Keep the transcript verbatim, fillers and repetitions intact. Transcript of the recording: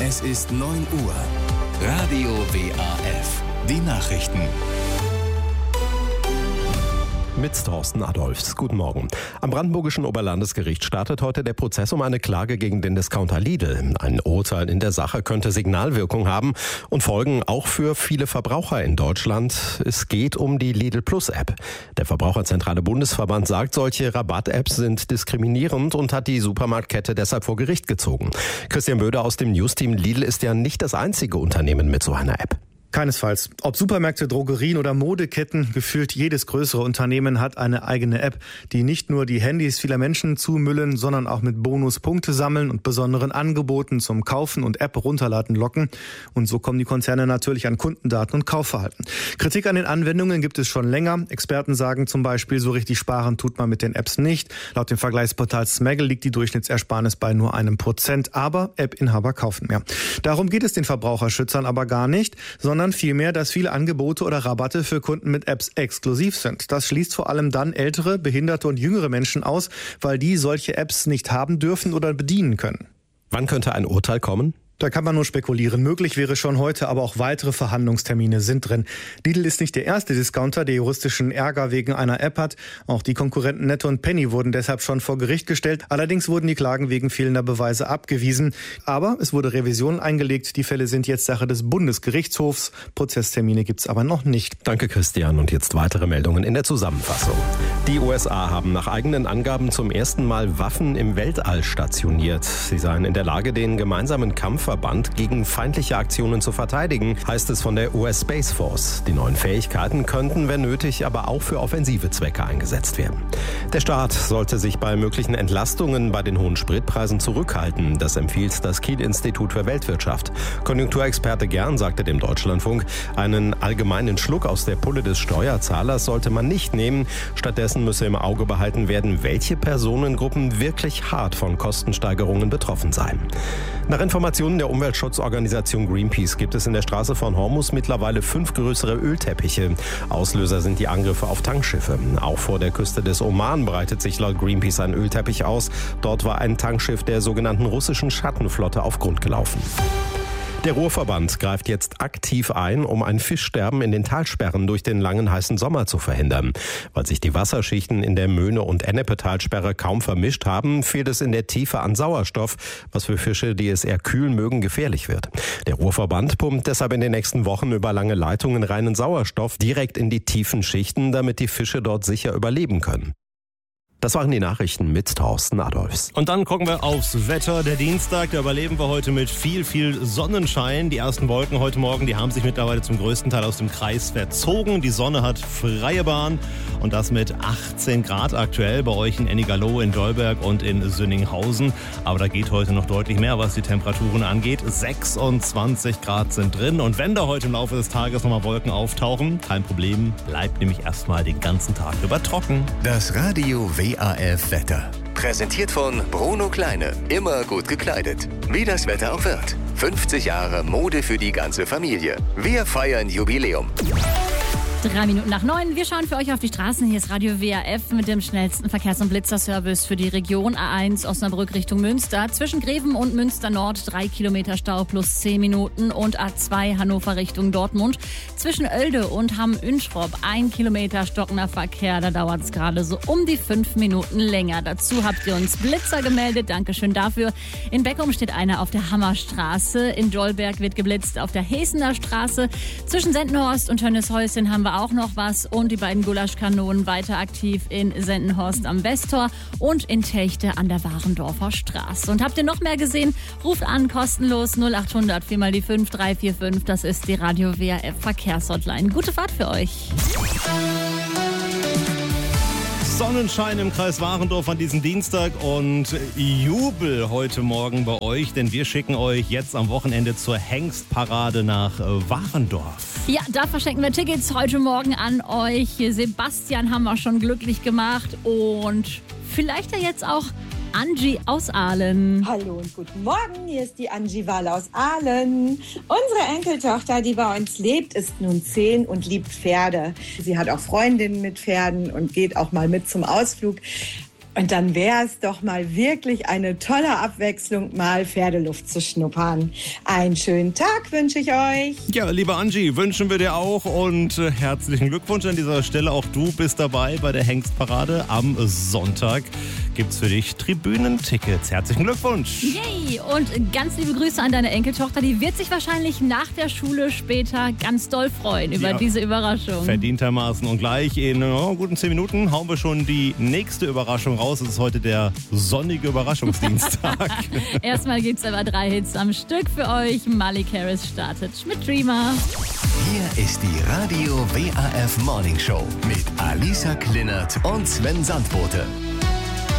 Es ist neun Uhr. Radio W A F. Die Nachrichten. Mit Thorsten Adolfs. Guten Morgen. Am Brandenburgischen Oberlandesgericht startet heute der Prozess um eine Klage gegen den Discounter Lidl. Ein Urteil in der Sache könnte Signalwirkung haben und Folgen auch für viele Verbraucher in Deutschland. Es geht um die Lidl Plus App. Der Verbraucherzentrale Bundesverband sagt, solche Rabatt-Apps sind diskriminierend und hat die Supermarktkette deshalb vor Gericht gezogen. Christian Böder aus dem Newsteam: Lidl ist ja nicht das einzige Unternehmen mit so einer App. Keinesfalls. Ob Supermärkte, Drogerien oder Modeketten, gefühlt jedes größere Unternehmen hat eine eigene App, die nicht nur die Handys vieler Menschen zumüllen, sondern auch mit Bonuspunkte sammeln und besonderen Angeboten zum Kaufen und App runterladen locken. Und so kommen die Konzerne natürlich an Kundendaten und Kaufverhalten. Kritik an den Anwendungen gibt es schon länger. Experten sagen zum Beispiel, so richtig sparen tut man mit den Apps nicht. Laut dem Vergleichsportal Smaggle liegt die Durchschnittsersparnis bei nur einem Prozent. Aber App-Inhaber kaufen mehr. Darum geht es den Verbraucherschützern aber gar nicht, sondern vielmehr, dass viele Angebote oder Rabatte für Kunden mit Apps exklusiv sind. Das schließt vor allem dann ältere, behinderte und jüngere Menschen aus, weil die solche Apps nicht haben dürfen oder bedienen können. Wann könnte ein Urteil kommen? Da kann man nur spekulieren. Möglich wäre schon heute, aber auch weitere Verhandlungstermine sind drin. Lidl ist nicht der erste Discounter, der juristischen Ärger wegen einer App hat. Auch die Konkurrenten Netto und Penny wurden deshalb schon vor Gericht gestellt. Allerdings wurden die Klagen wegen fehlender Beweise abgewiesen. Aber es wurde Revision eingelegt. Die Fälle sind jetzt Sache des Bundesgerichtshofs. Prozesstermine gibt's aber noch nicht. Danke, Christian. Und jetzt weitere Meldungen in der Zusammenfassung. Die U S A haben nach eigenen Angaben zum ersten Mal Waffen im Weltall stationiert. Sie seien in der Lage, den gemeinsamen Kampf Verband gegen feindliche Aktionen zu verteidigen, heißt es von der U S Space Force. Die neuen Fähigkeiten könnten, wenn nötig, aber auch für offensive Zwecke eingesetzt werden. Der Staat sollte sich bei möglichen Entlastungen bei den hohen Spritpreisen zurückhalten. Das empfiehlt das Kiel-Institut für Weltwirtschaft. Konjunkturexperte Gern sagte dem Deutschlandfunk, einen allgemeinen Schluck aus der Pulle des Steuerzahlers sollte man nicht nehmen. Stattdessen müsse im Auge behalten werden, welche Personengruppen wirklich hart von Kostensteigerungen betroffen seien. Nach Informationen der Umweltschutzorganisation Greenpeace gibt es in der Straße von Hormuz mittlerweile fünf größere Ölteppiche. Auslöser sind die Angriffe auf Tankschiffe. Auch vor der Küste des Oman breitet sich laut Greenpeace ein Ölteppich aus. Dort war ein Tankschiff der sogenannten russischen Schattenflotte auf Grund gelaufen. Der Ruhrverband greift jetzt aktiv ein, um ein Fischsterben in den Talsperren durch den langen heißen Sommer zu verhindern. Weil sich die Wasserschichten in der Möhne- und Ennepe-Talsperre kaum vermischt haben, fehlt es in der Tiefe an Sauerstoff, was für Fische, die es eher kühl mögen, gefährlich wird. Der Ruhrverband pumpt deshalb in den nächsten Wochen über lange Leitungen reinen Sauerstoff direkt in die tiefen Schichten, damit die Fische dort sicher überleben können. Das waren die Nachrichten mit Thorsten Adolfs. Und dann gucken wir aufs Wetter. Der Dienstag, da überleben wir heute mit viel, viel Sonnenschein. Die ersten Wolken heute Morgen, die haben sich mittlerweile zum größten Teil aus dem Kreis verzogen. Die Sonne hat freie Bahn und das mit achtzehn Grad aktuell bei euch in Ennigerloh, in Dolberg und in Sünninghausen. Aber da geht heute noch deutlich mehr, was die Temperaturen angeht. sechsundzwanzig Grad sind drin. Und wenn da heute im Laufe des Tages nochmal Wolken auftauchen, kein Problem, bleibt nämlich erstmal den ganzen Tag über trocken. Das Radio W A F Wetter. Präsentiert von Bruno Kleine. Immer gut gekleidet. Wie das Wetter auch wird. fünfzig Jahre Mode für die ganze Familie. Wir feiern Jubiläum. Drei Minuten nach neun. Wir schauen für euch auf die Straßen. Hier ist Radio W A F mit dem schnellsten Verkehrs- und Blitzerservice für die Region. A eins Osnabrück Richtung Münster. Zwischen Greven und Münster Nord drei Kilometer Stau plus zehn Minuten. Und A zwei Hannover Richtung Dortmund. Zwischen Oelde und Hamm-Ünschrop ein Kilometer stockender Verkehr. Da dauert es gerade so um die fünf Minuten länger. Dazu habt ihr uns Blitzer gemeldet. Dankeschön dafür. In Beckum steht einer auf der Hammerstraße. In Dolberg wird geblitzt auf der Hesener Straße. Zwischen Sendenhorst und Tönnieshäuschen haben wir auch noch was. Und die beiden Gulaschkanonen weiter aktiv in Sendenhorst am Westtor und in Techte an der Warendorfer Straße. Und habt ihr noch mehr gesehen? Ruft an, kostenlos null acht hundert vier mal die fünf drei vier fünf. Das ist die Radio W A F Verkehrshotline. Gute Fahrt für euch. Sonnenschein im Kreis Warendorf an diesem Dienstag und Jubel heute Morgen bei euch, denn wir schicken euch jetzt am Wochenende zur Hengstparade nach Warendorf. Ja, da verschenken wir Tickets heute Morgen an euch. Sebastian haben wir schon glücklich gemacht und vielleicht ja jetzt auch Angie aus Aalen. Hallo und guten Morgen, hier ist die Angie Wahl aus Aalen. Unsere Enkeltochter, die bei uns lebt, ist nun zehn und liebt Pferde. Sie hat auch Freundinnen mit Pferden und geht auch mal mit zum Ausflug. Und dann wäre es doch mal wirklich eine tolle Abwechslung, mal Pferdeluft zu schnuppern. Einen schönen Tag wünsche ich euch. Ja, liebe Angie, wünschen wir dir auch und äh, herzlichen Glückwunsch an dieser Stelle. Auch du bist dabei bei der Hengstparade. Am Sonntag gibt's für dich Tribünentickets. Herzlichen Glückwunsch. Yay! Und ganz liebe Grüße an deine Enkeltochter. Die wird sich wahrscheinlich nach der Schule später ganz doll freuen über Ja. diese Überraschung. Verdientermaßen. Und gleich in oh, guten zehn Minuten hauen wir schon die nächste Überraschung raus. Es ist heute der sonnige Überraschungsdienstag. Erstmal gibt's aber drei Hits am Stück für euch. Miley Cyrus startet mit Dreamer. Hier ist die Radio W A F Morning Show mit Alisa Klinert und Sven Sandbote.